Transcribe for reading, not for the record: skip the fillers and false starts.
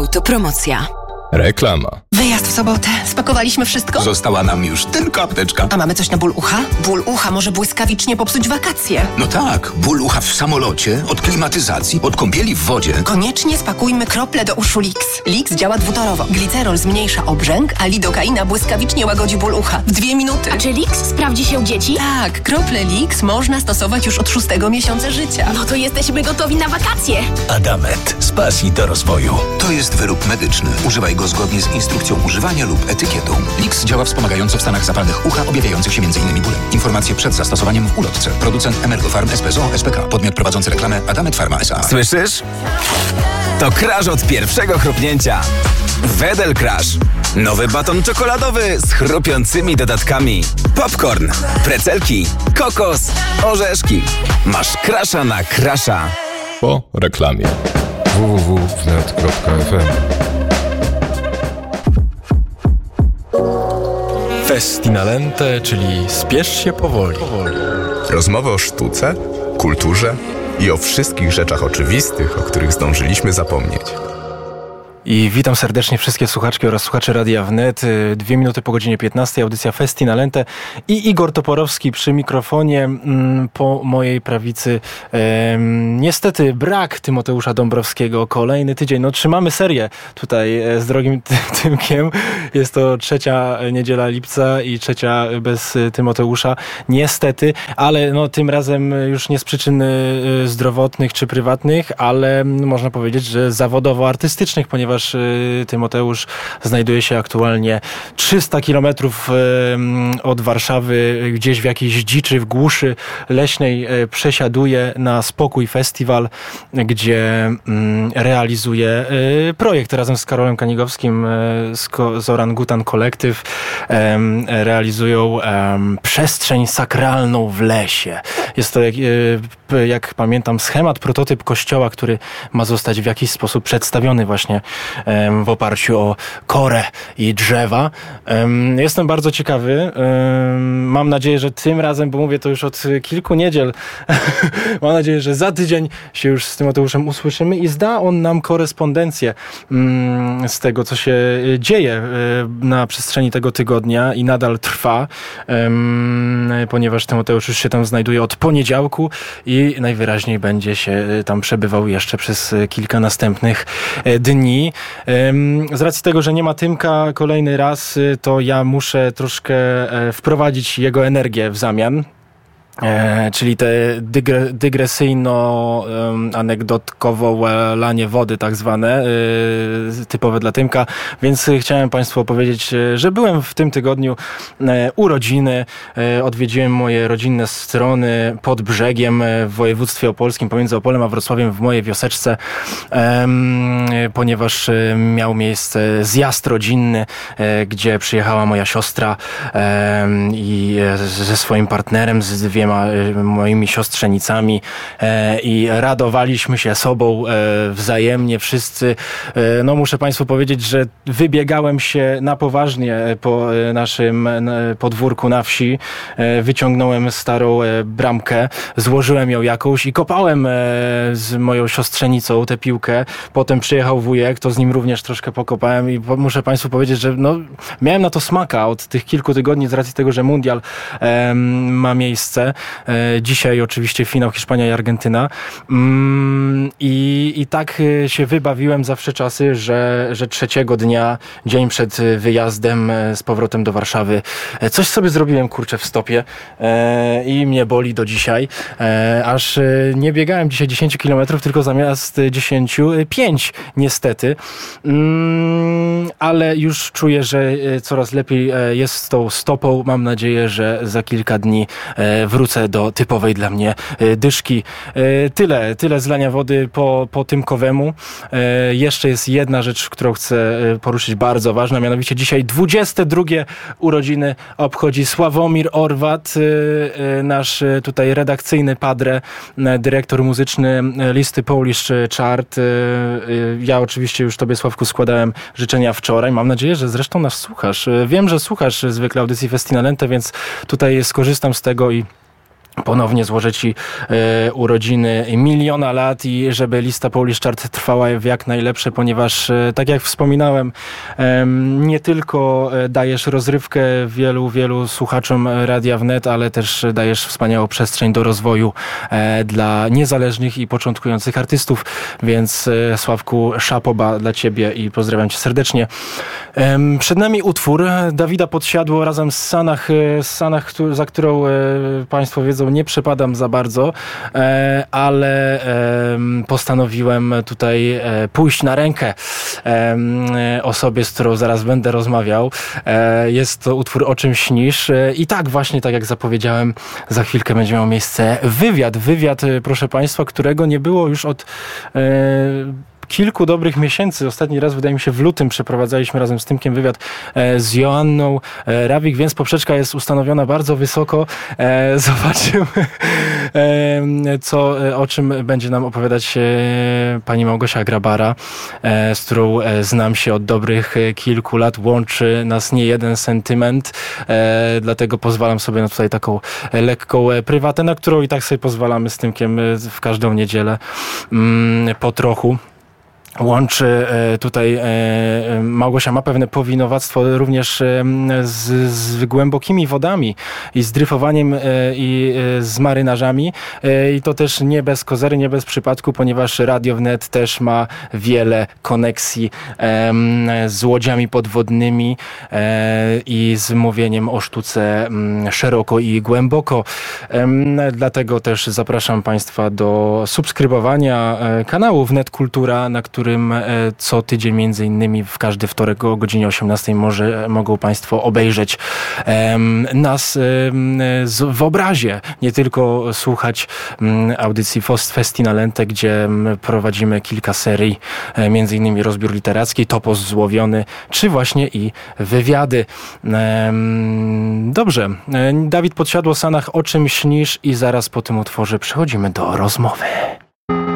Autopromocja. Reklama. Wyjazd w sobotę. Spakowaliśmy wszystko? Została nam już tylko apteczka. A mamy coś na ból ucha? Ból ucha może błyskawicznie popsuć wakacje. No tak, ból ucha w samolocie, od klimatyzacji, od kąpieli w wodzie. Koniecznie spakujmy krople do uszu Lix. Lix działa dwutorowo. Glicerol zmniejsza obrzęk, a lidokaina błyskawicznie łagodzi ból ucha. W 2 minuty. A czy Lix sprawdzi się u dzieci? Tak, krople Lix można stosować już od 6 miesiąca życia. No to jesteśmy gotowi na wakacje. Adamet. Z pasji do rozwoju. To jest wyrób medyczny. Używaj go zgodnie z instrukcją używania lub etykietą. Lix działa wspomagająco w stanach zapalnych ucha objawiających się m.in. bólem. Informacje przed zastosowaniem w ulotce. Producent Emergofarm SPZO SPK. Podmiot prowadzący reklamę Adamet Pharma S.A. Słyszysz? To crash od pierwszego chrupnięcia. Wedel Crash. Nowy baton czekoladowy z chrupiącymi dodatkami. Popcorn, precelki, kokos, orzeszki. Masz crasha na crasha. Po reklamie. www.wnet.fm. Festinalente, czyli spiesz się powoli. Rozmowy o sztuce, kulturze i o wszystkich rzeczach oczywistych, o których zdążyliśmy zapomnieć. I witam serdecznie wszystkie słuchaczki oraz słuchaczy Radia Wnet. 2 minuty po godzinie 15, audycja Festinalente i Igor Toporowski przy mikrofonie. Po mojej prawicy niestety brak Tymoteusza Dąbrowskiego. Kolejny tydzień. No trzymamy serię tutaj z drogim Tymkiem. Jest to 3. niedziela lipca i 3. bez Tymoteusza. Niestety, ale no tym razem już nie z przyczyn zdrowotnych czy prywatnych, ale można powiedzieć, że zawodowo-artystycznych, ponieważ Tymoteusz znajduje się aktualnie 300 kilometrów od Warszawy, gdzieś w jakiejś dziczy, w głuszy leśnej przesiaduje na Spokój Festiwal, gdzie realizuje projekt razem z Karolem Kanigowskim z Orangutan Collective. Realizują przestrzeń sakralną w lesie. Jest to, jak pamiętam, schemat, prototyp kościoła, który ma zostać w jakiś sposób przedstawiony właśnie w oparciu o korę i drzewa. Jestem bardzo ciekawy. Mam nadzieję, że tym razem, bo mówię to już od kilku niedziel, mam nadzieję, że za tydzień się już z Tymoteuszem usłyszymy i zda on nam korespondencję z tego, co się dzieje na przestrzeni tego tygodnia i nadal trwa, ponieważ Tymoteusz już się tam znajduje od poniedziałku i najwyraźniej będzie się tam przebywał jeszcze przez kilka następnych dni. Z racji tego, że nie ma Tymka kolejny raz, to ja muszę troszkę wprowadzić jego energię w zamian. Czyli te dygresyjno-anegdotkowo lanie wody tak zwane, typowe dla Tymka, więc chciałem Państwu opowiedzieć, że byłem w tym tygodniu urodziny, odwiedziłem moje rodzinne strony pod Brzegiem w województwie opolskim, pomiędzy Opolem a Wrocławiem w mojej wioseczce, ponieważ miał miejsce zjazd rodzinny, gdzie przyjechała moja siostra i ze swoim partnerem, z 2 moimi siostrzenicami i radowaliśmy się sobą wzajemnie wszyscy. No muszę Państwu powiedzieć, że wybiegałem się na poważnie po naszym podwórku na wsi. Wyciągnąłem starą bramkę, złożyłem ją jakąś i kopałem z moją siostrzenicą tę piłkę. Potem przyjechał wujek, to z nim również troszkę pokopałem i muszę Państwu powiedzieć, że no, miałem na to smaka od tych kilku tygodni z racji tego, że mundial ma miejsce. Dzisiaj oczywiście finał Hiszpania i Argentyna. I tak się wybawiłem za wsze czasy, że 3. dnia, dzień przed wyjazdem z powrotem do Warszawy, coś sobie zrobiłem, kurczę, w stopie i mnie boli do dzisiaj. Aż nie biegałem dzisiaj 10 kilometrów, tylko zamiast 10, 5 niestety. Ale już czuję, że coraz lepiej jest z tą stopą. Mam nadzieję, że za kilka dni wrócę do typowej dla mnie dyszki. Tyle zlania wody po Tymkowemu. Jeszcze jest jedna rzecz, którą chcę poruszyć, bardzo ważna, mianowicie dzisiaj 22 urodziny obchodzi Sławomir Orwat, nasz tutaj redakcyjny padre, dyrektor muzyczny listy Polish Chart. Ja oczywiście już Tobie, Sławku, składałem życzenia wczoraj. Mam nadzieję, że zresztą nas słuchasz. Wiem, że słuchasz zwykle audycji Festinalente, więc tutaj skorzystam z tego i ponownie złożę Ci urodziny 1 000 000 lat i żeby lista Polish Chart trwała w jak najlepsze, ponieważ tak jak wspominałem, nie tylko dajesz rozrywkę wielu słuchaczom Radia Wnet, ale też dajesz wspaniałą przestrzeń do rozwoju dla niezależnych i początkujących artystów, więc Sławku, szapoba dla Ciebie i pozdrawiam Cię serdecznie. Przed nami utwór Dawida Podsiadło razem z Sanach, za którą Państwo wiedzą, nie przepadam za bardzo, ale postanowiłem tutaj pójść na rękę osobie, z którą zaraz będę rozmawiał. Jest to utwór O czym śnisz i tak właśnie, tak jak zapowiedziałem, za chwilkę będzie miał miejsce wywiad, proszę Państwa, którego nie było już od kilku dobrych miesięcy. Ostatni raz, wydaje mi się, w lutym przeprowadzaliśmy razem z Tymkiem wywiad z Joanną Rawik, więc poprzeczka jest ustanowiona bardzo wysoko. Zobaczymy, o czym będzie nam opowiadać pani Małgosia Grabara, z którą znam się od dobrych kilku lat. Łączy nas nie jeden sentyment, dlatego pozwalam sobie na tutaj taką lekką prywatę, na którą i tak sobie pozwalamy z Tymkiem w każdą niedzielę po trochu. Łączy tutaj, Małgosia ma pewne powinowactwo również z głębokimi wodami i z dryfowaniem i z marynarzami i to też nie bez kozery, nie bez przypadku, ponieważ Radio Wnet też ma wiele koneksji z łodziami podwodnymi i z mówieniem o sztuce szeroko i głęboko. Dlatego też zapraszam Państwa do subskrybowania kanału Wnet Kultura, na którym co tydzień między innymi w każdy wtorek o godzinie 18 mogą Państwo obejrzeć nas w obrazie, nie tylko słuchać audycji Festi na Lente, gdzie prowadzimy kilka serii, między innymi rozbiór literacki, Topos Złowiony, czy właśnie i wywiady. Dobrze, Dawid Podsiadło, Sanach, O czym śnisz i zaraz po tym utworze przechodzimy do rozmowy.